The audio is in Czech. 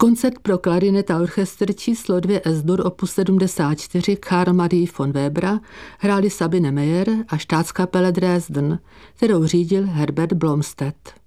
Koncert pro klarinet a orchestr číslo 2 S-dur opus 74 Carl Marie von Webera hráli Sabine Meyer a Staatskapelle Dresden, kterou řídil Herbert Blomstedt.